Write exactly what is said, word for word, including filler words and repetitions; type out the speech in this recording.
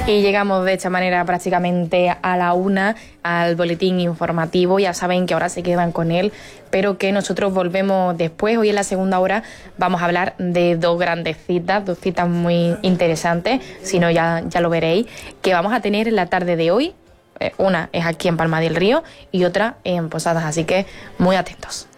Y llegamos de esta manera prácticamente a la una al boletín informativo. Ya saben que ahora se quedan con él, pero que nosotros volvemos después. Hoy en la segunda hora vamos a hablar de dos grandes citas, dos citas muy interesantes, si no ya, ya lo veréis, que vamos a tener en la tarde de hoy. Una es aquí en Palma del Río y otra en Posadas, así que muy atentos.